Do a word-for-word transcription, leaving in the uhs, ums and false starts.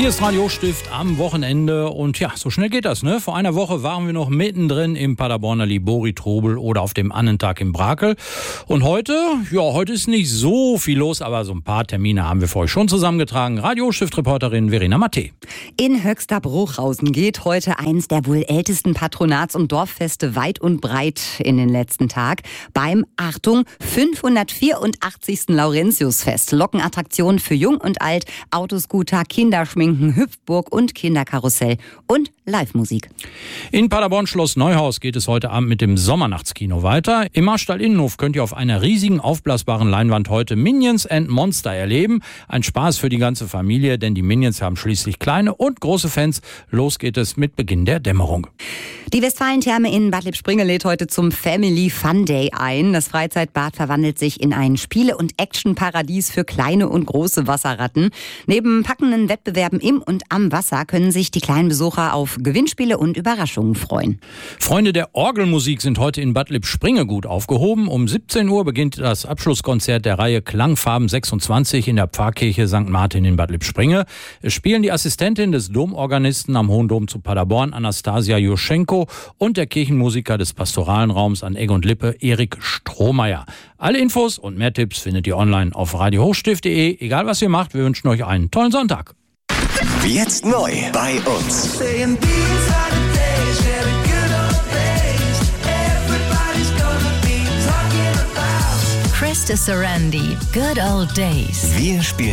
Hier ist Radio Stift am Wochenende und ja, so schnell geht das, ne? Vor einer Woche waren wir noch mittendrin im Paderborner Libori-Trubel oder auf dem Annentag im Brakel. Und heute, ja, heute ist nicht so viel los, aber so ein paar Termine haben wir für euch schon zusammengetragen. Radio Stift-Reporterin Verena Matte. In Höxter-Bruchhausen geht heute eins der wohl ältesten Patronats- und Dorffeste weit und breit in den letzten Tag. Beim, Achtung, fünfhundertvierundachtzigsten Laurentiusfest. Lockenattraktionen für Jung und Alt, Autoscooter, Kinderschminken, Hüpfburg und Kinderkarussell und Live-Musik. In Paderborn-Schloss Neuhaus geht es heute Abend mit dem Sommernachtskino weiter. Im Marstall Innenhof könnt ihr auf einer riesigen aufblasbaren Leinwand heute Minions and Monster erleben. Ein Spaß für die ganze Familie, denn die Minions haben schließlich kleine und große Fans. Los geht es mit Beginn der Dämmerung. Die Westfalen-Therme in Bad Lippspringe lädt heute zum Family Fun Day ein. Das Freizeitbad verwandelt sich in ein Spiele- und Action-Paradies für kleine und große Wasserratten. Neben packenden Wettbewerben im und am Wasser können sich die kleinen Besucher auf Gewinnspiele und Überraschungen freuen. Freunde der Orgelmusik sind heute in Bad Lippspringe gut aufgehoben. Um siebzehn Uhr beginnt das Abschlusskonzert der Reihe Klangfarben sechsundzwanzig in der Pfarrkirche Sankt Martin in Bad Lippspringe. Es spielen die Assistentin des Domorganisten am Hohen Dom zu Paderborn, Anastasia Juschenko, und der Kirchenmusiker des pastoralen Raums an Egg und Lippe, Erik Strohmeier. Alle Infos und mehr Tipps findet ihr online auf radio hochstift punkt de. Egal was ihr macht, wir wünschen euch einen tollen Sonntag. Jetzt neu bei uns. Krista Sarandi, Good Old Days. Wir spielen